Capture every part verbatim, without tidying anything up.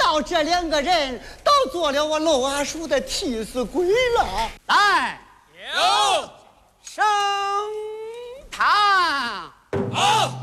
好这两个人都做了我楼阿叔的替死鬼了。 来， 有升堂。 好，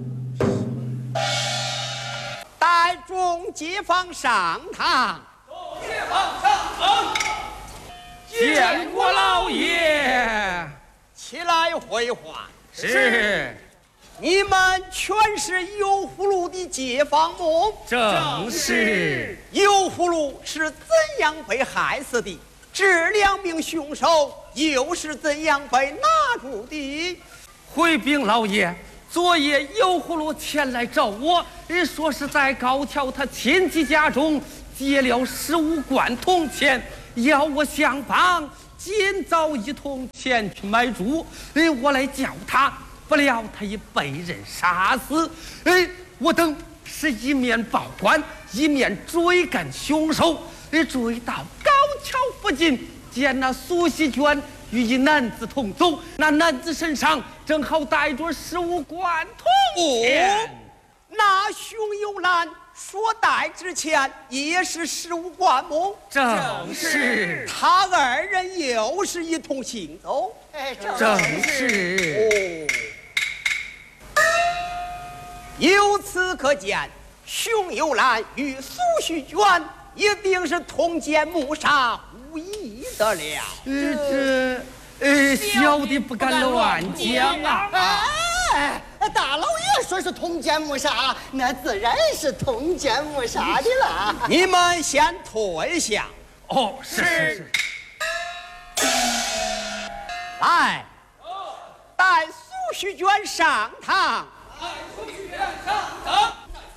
带众街坊上堂。 街坊上堂，见过老爷。 起来回话。 是， 你们全是油葫芦的街坊么？ 正是。 油葫芦是怎样被害死的？这两名凶手又是怎样被拿住的？ 回禀老爷，昨夜油葫芦前来找我，说是在高桥他亲戚家中借了十五贯铜钱，要我相帮，今早一同前去买猪。哎，我来叫他，不料他已被人杀死。哎，我等是一面报官，一面追赶凶手。哎，追到高桥附近，见那苏锡娟与一男子同走，那男子身上正好带着十五贯铜钱。 哦，那熊有兰所带之钱也是十五贯么？ 正是。 他二人又是一同行走。 哎， 正是。 哦，由此可见，熊有兰与苏旭娟一定是同奸谋杀，无疑的了。 呃，这呃，小的不敢乱讲啊。 哎，大老爷说是同奸谋杀，那自然是同奸谋杀的了。 你们先退下。 哦，是是是。 来，带苏旭娟上堂。 带苏旭娟上堂。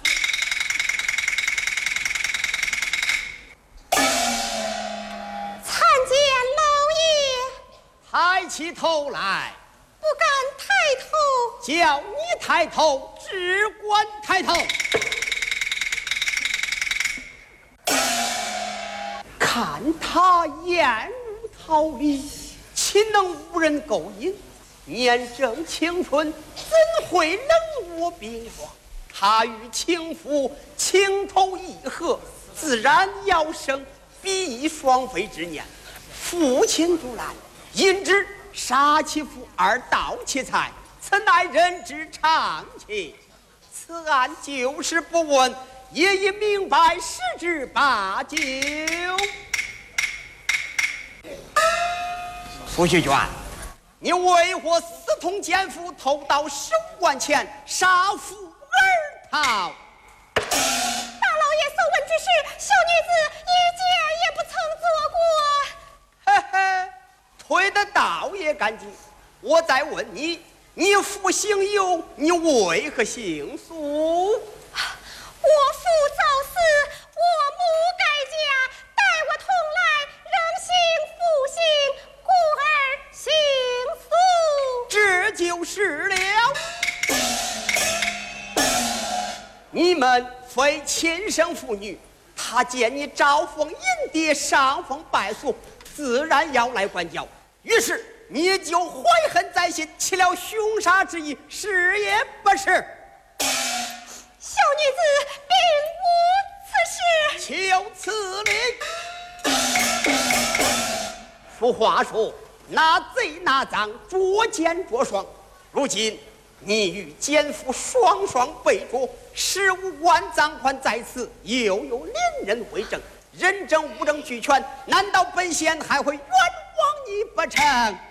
参见老爷。 抬起头来。 不敢抬头。 叫你抬头，只管抬头。看他眼如桃李，岂能无人勾引？年正青春，怎会冷若冰霜？他与情妇情投意合，自然要生比翼双飞之念。父亲阻拦，因之杀其父而盗其财，此乃人之常情。此案就是不问，也已明白十之八九。苏旭娟，你为何私通奸夫，偷盗十五贯钱，杀父而逃？ 大老爷所问之事，小女子一件也不曾做过。 嘿嘿，推得倒也干净。我再问你，你父姓尤，你为何姓苏？ 我父早死，我母改嫁，待我同来，仍姓父姓，故而姓苏。 这就是了。你们非亲生父女，他见你招逢引蝶，伤风败俗，自然要来管教。于是你就怀恨在心，起了凶杀之意，是也不是？ 小女子并无此事。 就此理。俗话说，拿贼拿赃，捉奸捉双。如今你与奸夫双双被捉，十五贯赃款在此，又有两人为证，人证物证俱全，难道本县还会冤枉你不成？